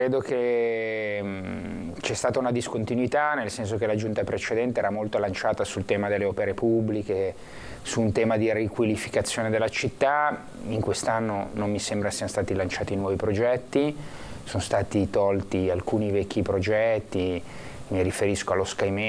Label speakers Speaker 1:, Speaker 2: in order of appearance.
Speaker 1: Credo che c'è stata una discontinuità, nel senso che la giunta precedente era molto lanciata sul tema delle opere pubbliche, su un tema di riqualificazione della città. In quest'anno non mi sembra siano stati lanciati nuovi progetti, sono stati tolti alcuni vecchi progetti, mi riferisco allo Sky